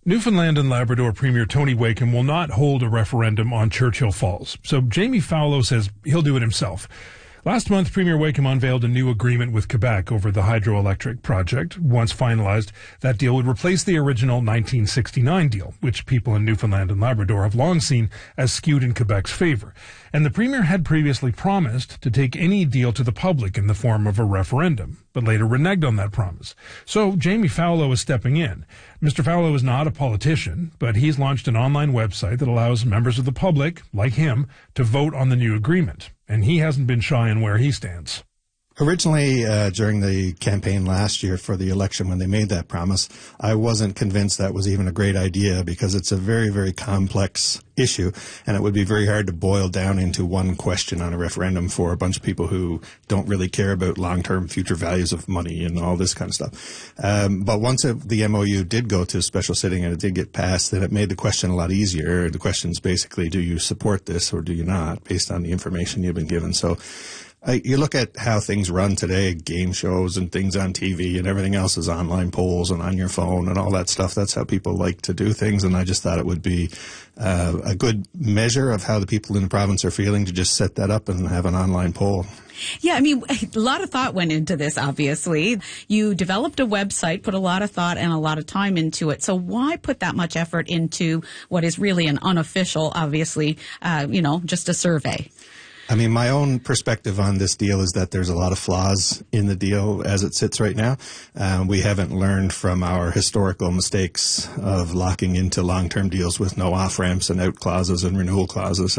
Newfoundland and Labrador Premier Tony Wakeham will not hold a referendum on Churchill Falls, so Jamie Fowler says he'll do it himself. Last month, Premier Wakeham unveiled a new agreement with Quebec over the hydroelectric project. Once finalized, that deal would replace the original 1969 deal, which people in Newfoundland and Labrador have long seen as skewed in Quebec's favor. And the Premier had previously promised to take any deal to the public in the form of a referendum, but later reneged on that promise. So Jamie Fowler is stepping in. Mr. Fowler is not a politician, but he's launched an online website that allows members of the public, like him, to vote on the new agreement. And he hasn't been shy on where he stands. Originally, during the campaign last year for the election, when they made that promise, I wasn't convinced that was even a great idea because it's a very, very complex issue, and it would be very hard to boil down into one question on a referendum for a bunch of people who don't really care about long-term future values of money and all this kind of stuff. But once the MOU did go to special sitting and it did get passed, then it made the question a lot easier. The question is basically, do you support this or do you not, based on the information you've been given? So you look at how things run today, game shows and things on TV and everything else is online polls and on your phone and all that stuff. That's how people like to do things, and I just thought it would be a good measure of how the people in the province are feeling to just set that up and have an online poll. Yeah, I mean, a lot of thought went into this, obviously. You developed a website, put a lot of thought and a lot of time into it. So why put that much effort into what is really an unofficial, obviously, just a survey? I mean, my own perspective on this deal is that there's a lot of flaws in the deal as it sits right now. We haven't learned from our historical mistakes of locking into long-term deals with no off-ramps and out clauses and renewal clauses.